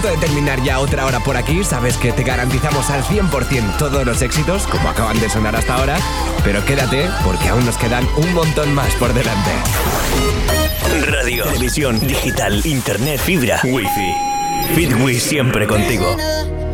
De terminar ya otra hora por aquí, sabes que te garantizamos al 100% todos los éxitos, como acaban de sonar hasta ahora, pero quédate porque aún nos quedan un montón más por delante. Radio, televisión, digital, internet, fibra, wifi. Fitwi siempre contigo.